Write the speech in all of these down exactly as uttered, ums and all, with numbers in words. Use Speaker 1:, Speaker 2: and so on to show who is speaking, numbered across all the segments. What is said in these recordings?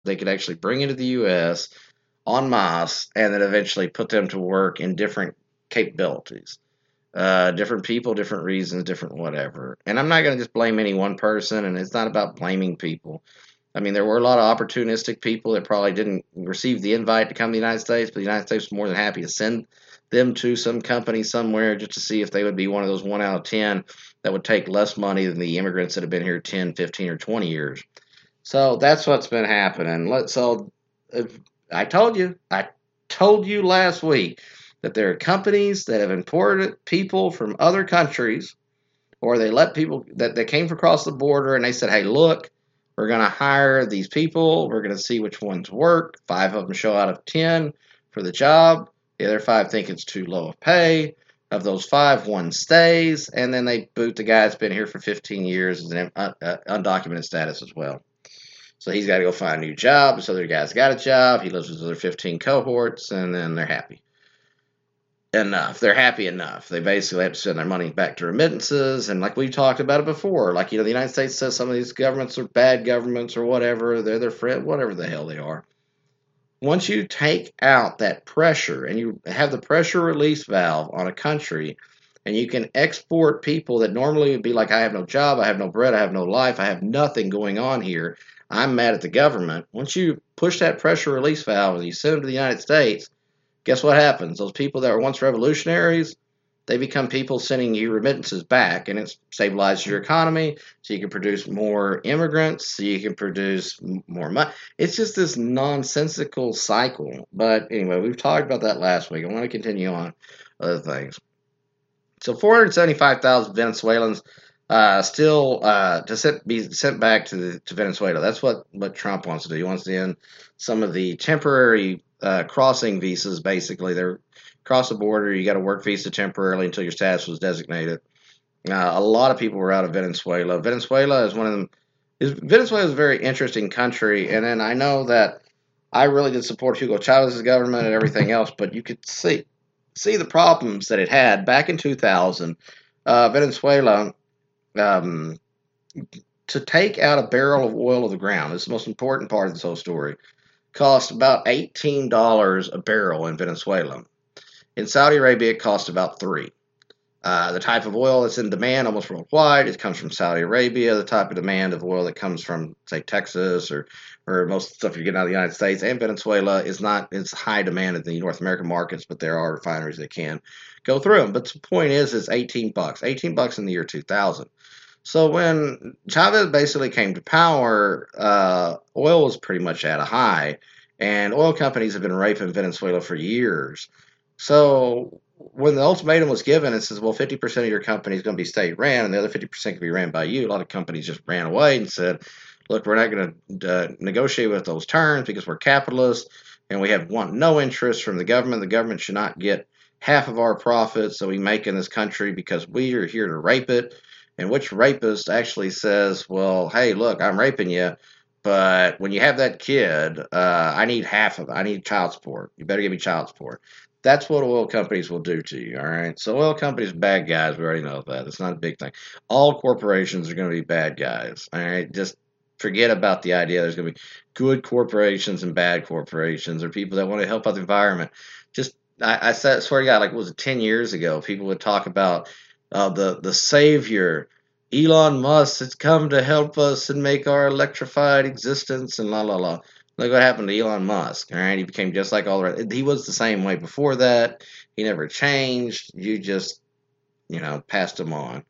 Speaker 1: they could actually bring into the U S en masse and then eventually put them to work in different capabilities. Uh, different people, different reasons, different whatever. And I'm not going to just blame any one person, and it's not about blaming people. I mean, there were a lot of opportunistic people that probably didn't receive the invite to come to the United States, but the United States was more than happy to send them to some company somewhere just to see if they would be one of those one out of ten that would take less money than the immigrants that have been here ten, fifteen, or twenty years. So that's what's been happening. Let so if, I told you, I told you last week that there are companies that have imported people from other countries, or they let people that they came across the border and they said, "Hey, look, we're going to hire these people. We're going to see which ones work. Five of them show out of ten for the job. The other five think it's too low of pay. Of those five, one stays, and then they boot the guy that's been here for fifteen years as an uh, uh, undocumented status as well." So he's got to go find a new job. This other guy's got a job. He lives with his other fifteen cohorts, and then they're happy enough. They're happy enough. They basically have to send their money back to remittances. And like we talked about it before, like, you know, the United States says some of these governments are bad governments or whatever. They're their friend, whatever the hell they are. Once you take out that pressure and you have the pressure release valve on a country, and you can export people that normally would be like, I have no job, I have no bread, I have no life, I have nothing going on here, I'm mad at the government. Once you push that pressure release valve and you send them to the United States, guess what happens? Those people that were once revolutionaries, they become people sending you remittances back, and it stabilizes your economy so you can produce more immigrants, so you can produce more money. It's just this nonsensical cycle. But anyway, we've talked about that last week. I want to continue on other things. So four hundred seventy-five thousand Venezuelans uh, still uh, to sit, be sent back to, the, to Venezuela. That's what, what Trump wants to do. He wants to end some of the temporary uh, crossing visas, basically. They're across the border. You got a work visa temporarily until your status was designated. Uh, a lot of people were out of Venezuela. Venezuela is one of them. Is, Venezuela is a very interesting country, and then I know that I really did support Hugo Chavez's government and everything else, but you could see see the problems that it had back in two thousand. Uh, Venezuela, um, to take out a barrel of oil of the ground, this is the most important part of this whole story, cost about eighteen dollars a barrel in Venezuela. In Saudi Arabia, it costs about three. Uh, the type of oil that's in demand almost worldwide, it comes from Saudi Arabia. The type of demand of oil that comes from, say, Texas or or most stuff you get out of the United States and Venezuela is not it's high demand in the North American markets, but there are refineries that can go through them. But the point is, it's eighteen bucks, eighteen bucks in the year two thousand. So when Chavez basically came to power, uh, oil was pretty much at a high, and oil companies have been raping Venezuela for years. So when the ultimatum was given, it says, well, fifty percent of your company is going to be state ran, and the other fifty percent can be ran by you. A lot of companies just ran away and said, look, we're not going to uh, negotiate with those terms because we're capitalists, and we have want no interest from the government. The government should not get half of our profits that we make in this country because we are here to rape it. And which rapist actually says, well, hey, look, I'm raping you, but when you have that kid, uh, I need half of it. I need child support. You better give me child support. That's what oil companies will do to you, all right? So oil companies are bad guys. We already know that. It's not a big thing. All corporations are going to be bad guys, all right? Just forget about the idea there's going to be good corporations and bad corporations or people that want to help out the environment. Just, I, I said, swear to God, like, was it ten years ago, people would talk about uh, the, the savior, Elon Musk, has come to help us and make our electrified existence and la, la, la. Look what happened to Elon Musk. All right, he became just like all the rest. He was the same way before that. He never changed. You just, you know, passed him on.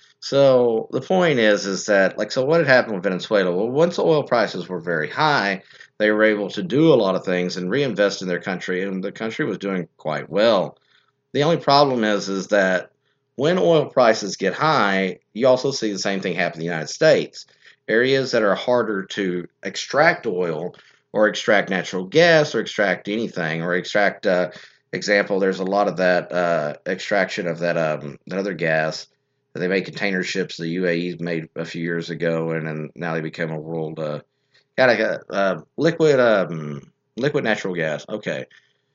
Speaker 1: So the point is, is that like, so what had happened with Venezuela? Well, once the oil prices were very high, they were able to do a lot of things and reinvest in their country, and the country was doing quite well. The only problem is, is that when oil prices get high, you also see the same thing happen in the United States. Areas that are harder to extract oil or extract natural gas or extract anything or extract, uh, example, there's a lot of that uh, extraction of that um, that other gas that they made container ships the U A E made a few years ago, and then now they become a world, uh, got a uh, liquid, um, liquid natural gas. Okay.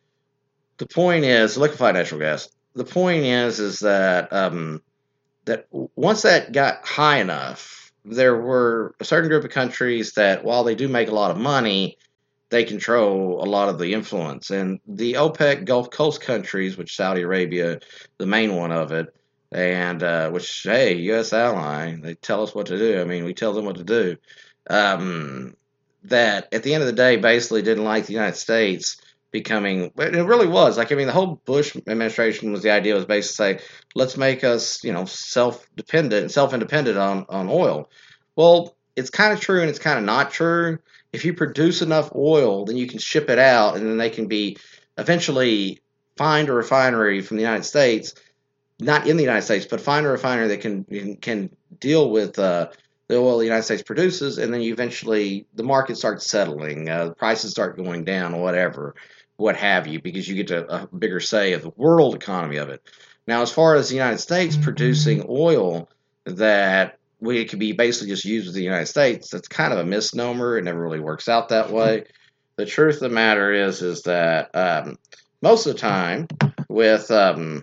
Speaker 1: The point is, liquefied natural gas. The point is, is that um, that once that got high enough, there were a certain group of countries that, while they do make a lot of money, they control a lot of the influence. And the OPEC Gulf Coast countries, which Saudi Arabia, the main one of it, and uh, which, hey, U S ally, they tell us what to do. I mean, we tell them what to do. Um, that at the end of the day, basically didn't like the United States becoming. It really was like I mean, the whole Bush administration was the idea was basically say, let's make us, you know, self dependent, self independent on on oil. Well, it's kind of true and it's kind of not true. If you produce enough oil, then you can ship it out, and then they can be eventually find a refinery from the United States, not in the United States, but find a refinery that can can deal with uh, the oil the United States produces, and then you eventually the market starts settling, uh, the prices start going down, or whatever, what have you, because you get a, a bigger say of the world economy of it. Now, as far as the United States producing oil that we could be basically just used with the United States, that's kind of a misnomer. It never really works out that way. The truth of the matter is, is that um, most of the time with um,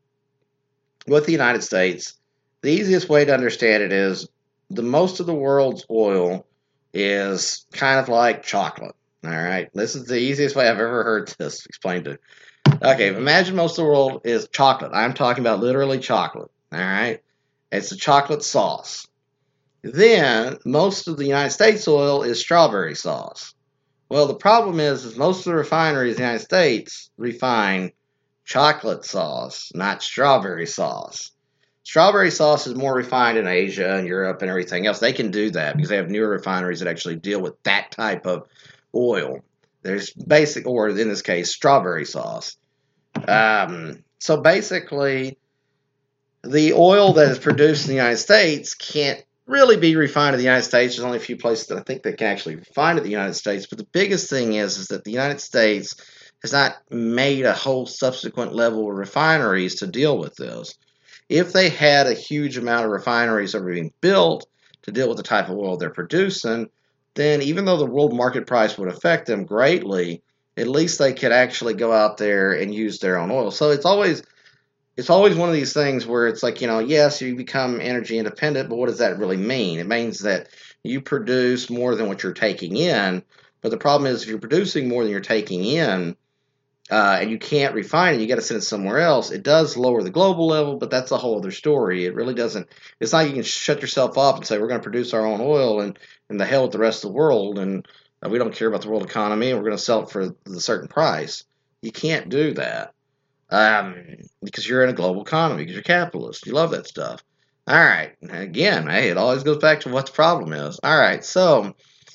Speaker 1: with the United States, the easiest way to understand it is the most of the world's oil is kind of like chocolate. All right, this is the easiest way I've ever heard this explained to. Okay, imagine most of the world is chocolate. I'm talking about literally chocolate. All right, it's a chocolate sauce. Then most of the United States oil is strawberry sauce. Well, the problem is, is most of the refineries in the United States refine chocolate sauce, not strawberry sauce. Strawberry sauce is more refined in Asia and Europe and everything else. They can do that because they have newer refineries that actually deal with that type of oil. There's basic, or in this case, strawberry sauce. Um, so basically, the oil that is produced in the United States can't really be refined in the United States. There's only a few places that I think they can actually refine it in the United States. But the biggest thing is, is that the United States has not made a whole subsequent level of refineries to deal with this. If they had a huge amount of refineries that were being built to deal with the type of oil they're producing, then even though the world market price would affect them greatly, at least they could actually go out there and use their own oil. So it's always it's always one of these things where it's like, you know, yes, you become energy independent, but what does that really mean? It means that you produce more than what you're taking in. But the problem is, if you're producing more than you're taking in, Uh, and you can't refine it, you got to send it somewhere else. It does lower the global level, but that's a whole other story. It really doesn't. It's not like you can shut yourself off and say we're going to produce our own oil and, and the hell with the rest of the world, and uh, we don't care about the world economy, and we're going to sell it for a certain price. You can't do that um, because you're in a global economy, because you're capitalist. You love that stuff. All right. Again, hey, it always goes back to what the problem is. All right. So.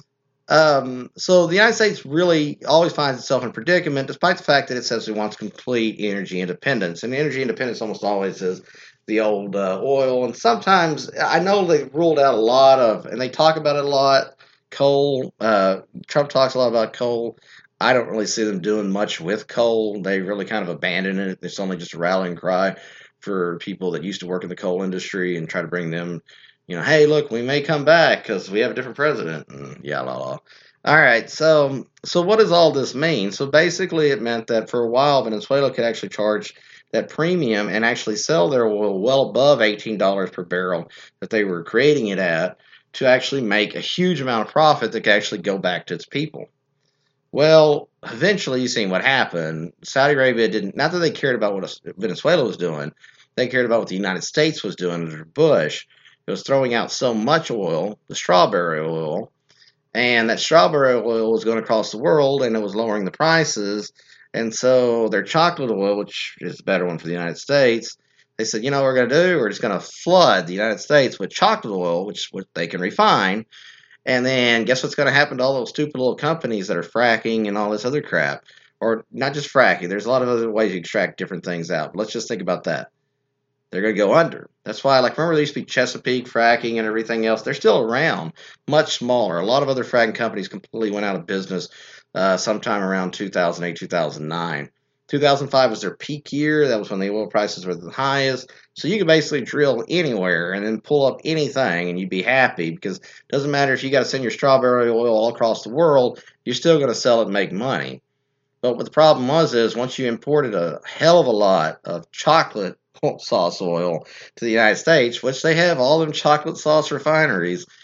Speaker 1: Um, so the United States really always finds itself in a predicament, despite the fact that it says it wants complete energy independence. And energy independence almost always is the old uh, oil. And sometimes I know they ruled out a lot of, and they talk about it a lot. Coal. Uh, Trump talks a lot about coal. I don't really see them doing much with coal. They really kind of abandon it. It's only just a rallying cry for people that used to work in the coal industry and try to bring them. You know, hey, look, we may come back because we have a different president. And yeah, la la. All right, so so what does all this mean? So basically, it meant that for a while, Venezuela could actually charge that premium and actually sell their oil well above eighteen dollars per barrel that they were creating it at to actually make a huge amount of profit that could actually go back to its people. Well, eventually, you've seen what happened. Saudi Arabia didn't, not that they cared about what Venezuela was doing, they cared about what the United States was doing under Bush. It was throwing out so much oil, the strawberry oil, and that strawberry oil was going across the world, and it was lowering the prices. And so their chocolate oil, which is a better one for the United States, they said, you know what we're going to do? We're just going to flood the United States with chocolate oil, which, which they can refine. And then guess what's going to happen to all those stupid little companies that are fracking and all this other crap? Or not just fracking. There's a lot of other ways you extract different things out. But let's just think about that. They're going to go under. That's why, like, remember there used to be Chesapeake fracking and everything else? They're still around, much smaller. A lot of other fracking companies completely went out of business uh, sometime around two thousand eight, two thousand nine. two thousand five was their peak year. That was when the oil prices were the highest. So you could basically drill anywhere and then pull up anything, and you'd be happy because it doesn't matter if you got to send your strawberry oil all across the world, you're still going to sell it and make money. But what the problem was is once you imported a hell of a lot of chocolate sauce oil to the United States, which they have all them chocolate sauce refineries,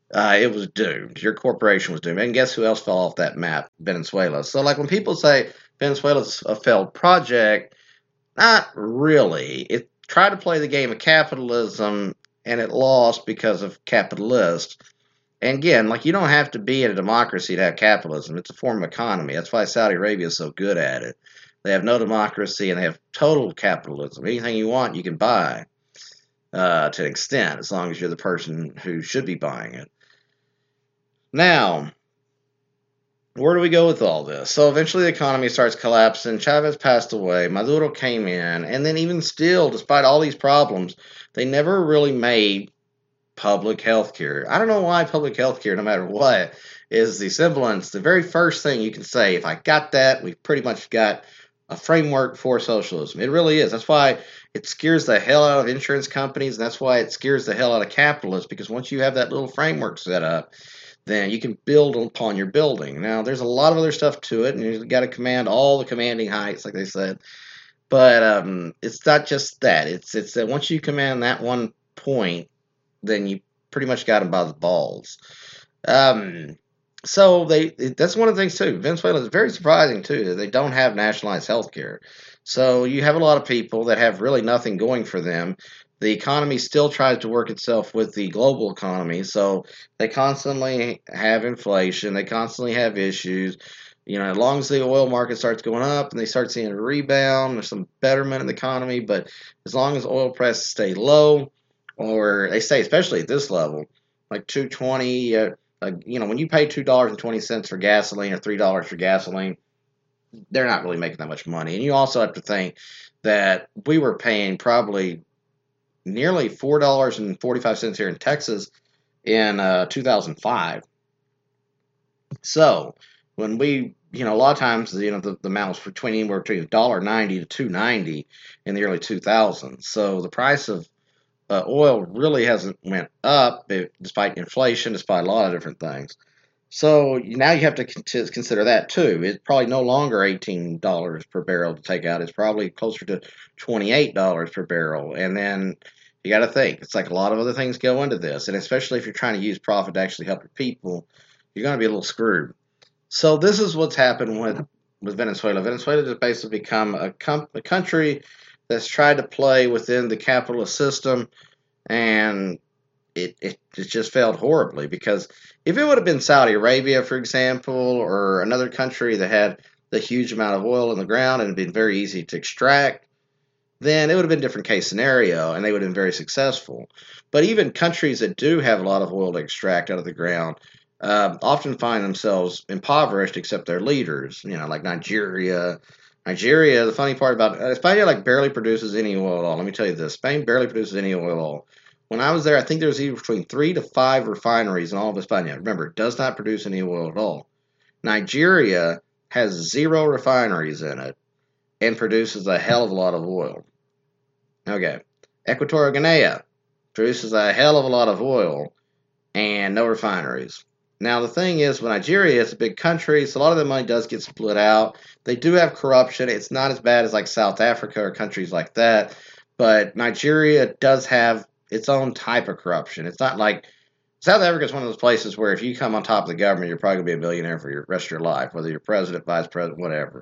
Speaker 1: uh, it was doomed. Your corporation was doomed. And guess who else fell off that map? Venezuela. So, like when people say Venezuela's a failed project, not really. It tried to play the game of capitalism and it lost because of capitalists. And again, like you don't have to be in a democracy to have capitalism. It's a form of economy. That's why Saudi Arabia is so good at it. They have no democracy and they have total capitalism. Anything you want, you can buy uh, to an extent, as long as you're the person who should be buying it. Now, where do we go with all this? So eventually the economy starts collapsing. Chavez passed away. Maduro came in. And then, even still, despite all these problems, they never really made public health care. I don't know why public health care, no matter what, is the semblance, the very first thing you can say. If I got that, we've pretty much got a framework for socialism. It really is. That's why it scares the hell out of insurance companies, and that's why it scares the hell out of capitalists, because once you have that little framework set up, then you can build upon your building. Now, there's a lot of other stuff to it, and you've got to command all the commanding heights, like they said. But um, it's not just that. It's it's that once you command that one point, then you pretty much got them by the balls. Um, so they that's one of the things too. Venezuela is very surprising too that they don't have nationalized health care. So you have a lot of people that have really nothing going for them. The economy still tries to work itself with the global economy, so they constantly have inflation. They constantly have issues. You know, as long as the oil market starts going up and they start seeing a rebound, there's some betterment in the economy. But as long as oil prices stay low, or they stay, especially at this level, like two twenty. Uh, uh, you know, when you pay two dollars and twenty cents for gasoline or three dollars for gasoline, they're not really making that much money. And you also have to think that we were paying probably nearly four dollars and forty-five cents here in Texas in uh, two thousand five. So when we, you know, a lot of times, you know, the, the amount was between anywhere between one dollar ninety to two ninety in the early two thousands. So the price of uh, oil really hasn't went up, it, despite inflation, despite a lot of different things. So now you have to con- consider that too. It's probably no longer eighteen dollars per barrel to take out. It's probably closer to twenty-eight dollars per barrel. And then you got to think, it's like a lot of other things go into this. And especially if you're trying to use profit to actually help your people, you're going to be a little screwed. So this is what's happened with, with Venezuela. Venezuela has basically become a, com- a country that's tried to play within the capitalist system, and it, it, it just failed horribly, because if it would have been Saudi Arabia, for example, or another country that had the huge amount of oil in the ground and had been very easy to extract, then it would have been a different case scenario, and they would have been very successful. But even countries that do have a lot of oil to extract out of the ground uh, often find themselves impoverished, except their leaders, you know, like Nigeria. Nigeria, the funny part about uh, Spain, like barely produces any oil at all. Let me tell you this: Spain barely produces any oil at all. When I was there, I think there was either between three to five refineries in all of Spain. Remember, it does not produce any oil at all. Nigeria has zero refineries in it and produces a hell of a lot of oil. Okay, Equatorial Guinea produces a hell of a lot of oil and no refineries. Now, the thing is, with Nigeria, it's a big country, so a lot of the money does get split out. They do have corruption. It's not as bad as like South Africa or countries like that, but Nigeria does have its own type of corruption. It's not like South Africa is one of those places where if you come on top of the government, you're probably going to be a billionaire for the rest of your life, whether you're president, vice president, whatever.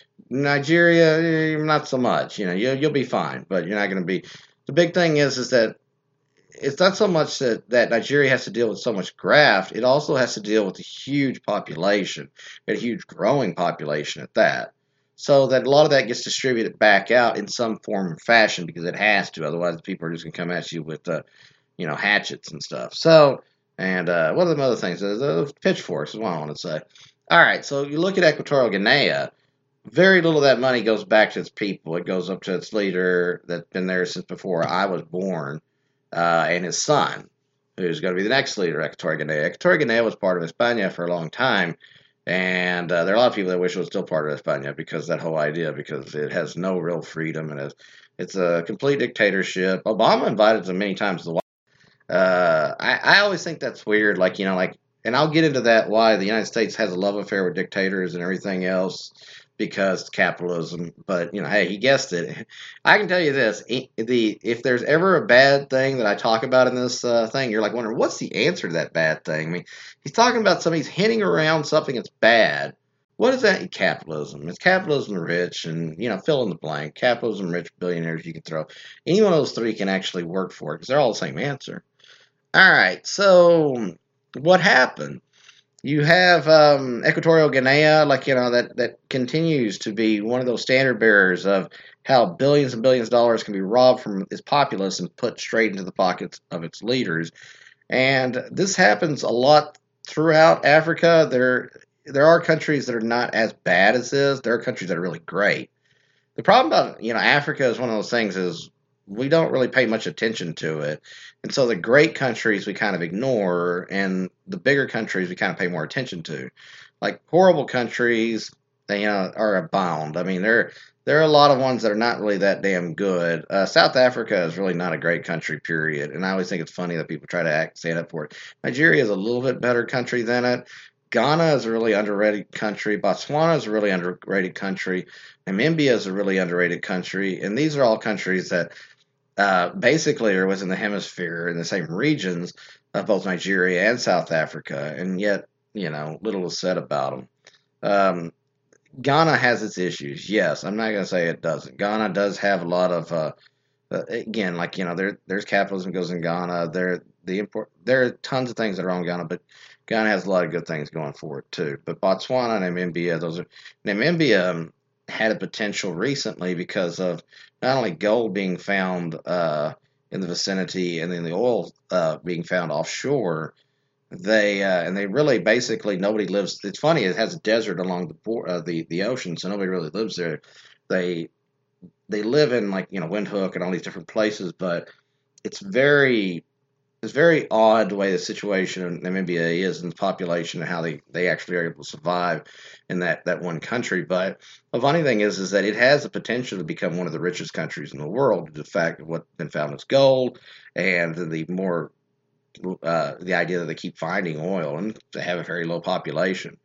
Speaker 1: Nigeria, not so much. You know, you'll, you'll be fine, but you're not going to be. The big thing is, is that it's not so much that, that Nigeria has to deal with so much graft. It also has to deal with a huge population, a huge growing population at that. So that a lot of that gets distributed back out in some form or fashion, because it has to. Otherwise, people are just going to come at you with, uh, you know, hatchets and stuff. So, and uh, what are the other things? The, the pitchforks is what I want to say. All right, so you look at Equatorial Guinea. Very little of that money goes back to its people. It goes up to its leader that's been there since before I was born. Uh, and his son, who's going to be the next leader of Equatorial Guinea. Equatorial Guinea was part of España for a long time, and uh, there are a lot of people that wish it was still part of España because of that whole idea, because it has no real freedom, and it's, it's a complete dictatorship. Obama invited them many times to the White House. Uh, I, I always think that's weird, like, you know, like and I'll get into that why the United States has a love affair with dictators and everything else because capitalism. But you know, hey, he guessed it. I can tell you this: the if there's ever a bad thing that I talk about in this uh, thing, you're like wondering what's the answer to that bad thing. I mean, he's talking about something. He's hinting around something that's bad. What is that? Capitalism. It's capitalism rich, and you know, fill in the blank. Capitalism rich billionaires. You can throw any one of those three can actually work for it because they're all the same answer. All right. So what happened? You have um, Equatorial Guinea, like you know, that that continues to be one of those standard bearers of how billions and billions of dollars can be robbed from its populace and put straight into the pockets of its leaders. And this happens a lot throughout Africa. There there are countries that are not as bad as this. There are countries that are really great. The problem about you know Africa is one of those things is we don't really pay much attention to it, and so the great countries we kind of ignore, and the bigger countries we kind of pay more attention to. Like horrible countries, they you know are abound. I mean, there there are a lot of ones that are not really that damn good. Uh, South Africa is really not a great country, period. And I always think it's funny that people try to act stand up for it. Nigeria is a little bit better country than it. Ghana is a really underrated country. Botswana is a really underrated country. Namibia is a really underrated country. And these are all countries that uh, basically are within the hemisphere in the same regions of both Nigeria and South Africa. And yet, you know, little is said about them. Um, Ghana has its issues. Yes, I'm not going to say it doesn't. Ghana does have a lot of, uh, uh, again, like, you know, there there's capitalism goes in Ghana. There, the import, there are tons of things that are wrong in Ghana, but Ghana has a lot of good things going for it too. But Botswana and Namibia, those are Namibia um, had a potential recently because of not only gold being found uh, in the vicinity and then the oil uh, being found offshore. They uh, and they really basically nobody lives. It's funny. It has a desert along the uh, the the ocean, so nobody really lives there. They they live in like you know Windhoek and all these different places, but it's very it's very odd the way the situation in Namibia is and the population and how they, they actually are able to survive in that, that one country. But the funny thing is is that it has the potential to become one of the richest countries in the world. The fact of what's been found is gold and the more uh, the idea that they keep finding oil and they have a very low population.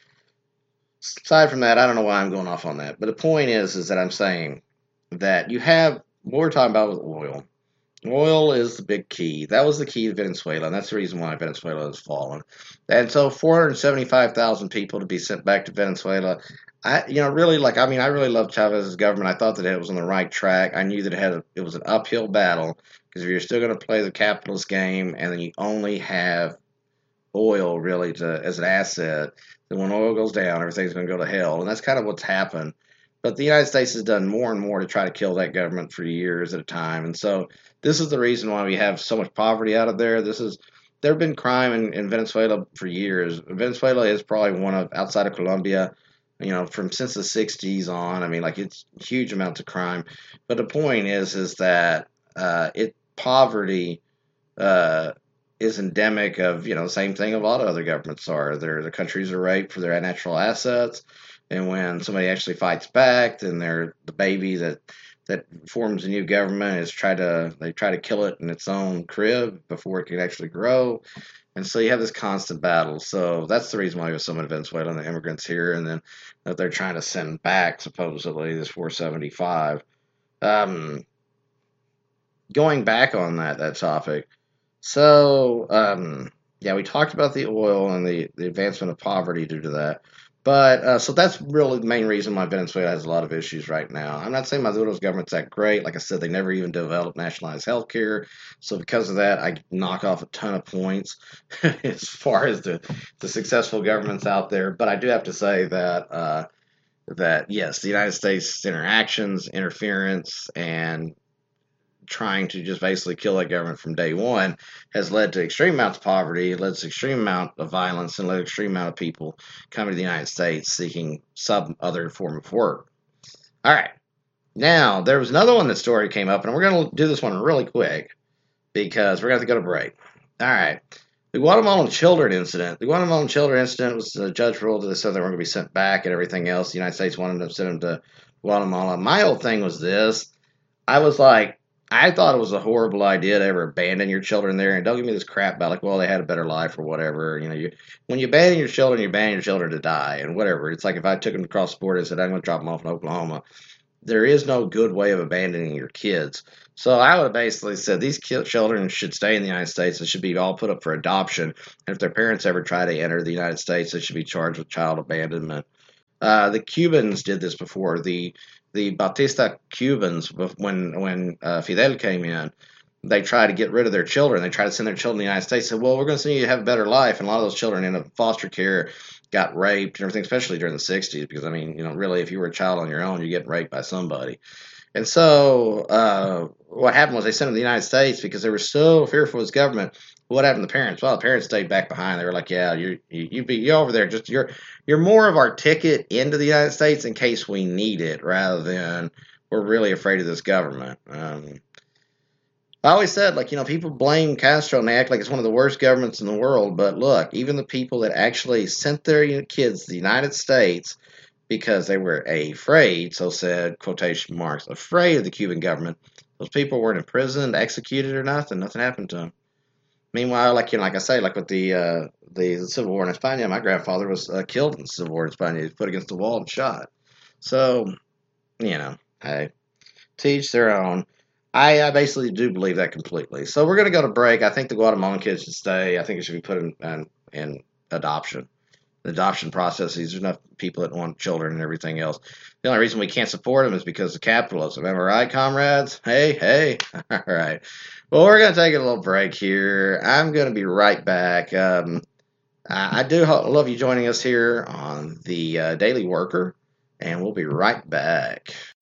Speaker 1: Aside from that, I don't know why I'm going off on that. But the point is is that I'm saying that you have what we're talking about with oil. Oil is the big key. That was the key to Venezuela, and that's the reason why Venezuela has fallen. And so four hundred seventy-five thousand people to be sent back to Venezuela. I, you know, really, like, I mean, I really loved Chavez's government. I thought that it was on the right track. I knew that it had a, it was an uphill battle because if you're still going to play the capitalist game and then you only have oil really to as an asset, then when oil goes down, everything's going to go to hell, and that's kind of what's happened. But the United States has done more and more to try to kill that government for years at a time. And so this is the reason why we have so much poverty out of there. This is there have been crime in, in Venezuela for years. Venezuela is probably one of outside of Colombia, you know, from since the sixties on. I mean, like it's huge amounts of crime. But the point is, is that uh, it poverty uh, is endemic of you know the same thing a lot of other governments are. They're, the countries are raped for their natural assets. And when somebody actually fights back, then they're the baby that that forms a new government is try to they try to kill it in its own crib before it can actually grow. And so you have this constant battle. So that's the reason why there's so many Venezuelan immigrants here, and then that they're trying to send back supposedly this four seventy-five. Um, going back on that that topic, so um, yeah, we talked about the oil and the the advancement of poverty due to that. But uh, so that's really the main reason why Venezuela has a lot of issues right now. I'm not saying Maduro's government's that great. Like I said, they never even developed nationalized health care. So because of that, I knock off a ton of points as far as the, the successful governments out there. But I do have to say that, uh, that yes, the United States interactions, interference, and trying to just basically kill that government from day one has led to extreme amounts of poverty, led to extreme amount of violence, and led to extreme amount of people coming to the United States seeking some other form of work. All right. Now, there was another one that story came up, and we're going to do this one really quick because we're going to have to go to break. All right. The Guatemalan children incident. The Guatemalan children incident was the judge ruled that they said they were going to be sent back and everything else. The United States wanted to send them to Guatemala. My whole thing was this. I was like, I thought it was a horrible idea to ever abandon your children there. And don't give me this crap about like, well, they had a better life or whatever. You know, you when you abandon your children, you abandon your children to die and whatever. It's like if I took them across the border and said I'm going to drop them off in Oklahoma. There is no good way of abandoning your kids. So I would have basically said these children should stay in the United States. They should be all put up for adoption. And if their parents ever try to enter the United States, they should be charged with child abandonment. Uh, the Cubans did this before. The the Batista Cubans, when when uh, Fidel came in, they tried to get rid of their children. They tried to send their children to the United States. Said, "Well, we're going to send you to have a better life." And a lot of those children ended up in foster care, got raped and everything, especially during the sixties. Because I mean, you know, really, if you were a child on your own, you're getting raped by somebody. And so uh, what happened was they sent them to the United States because they were so fearful of his government. What happened to the parents? Well, the parents stayed back behind. They were like, "Yeah, you you you be you over there. Just you're you're more of our ticket into the United States in case we need it, rather than we're really afraid of this government." Um, I always said, like, you know, people blame Castro and they act like it's one of the worst governments in the world. But look, even the people that actually sent their kids to the United States because they were afraid, so said quotation marks, afraid of the Cuban government. Those people weren't imprisoned, executed, or nothing. Nothing happened to them. Meanwhile, like you know, like I say, like with the uh, the Civil War in España, my grandfather was uh, killed in the Civil War in España. He was put against the wall and shot. So you know, hey, teach their own. I, I basically do believe that completely. So we're going to go to break. I think the Guatemalan kids should stay. I think it should be put in in, in adoption. The adoption processes. There's enough people that want children and everything else. The only reason we can't support them is because of capitalism. Am I right, comrades? Hey, hey. All right. Well, we're going to take a little break here. I'm going to be right back. Um, I, I do ho- love you joining us here on the uh, Daily Worker, and we'll be right back.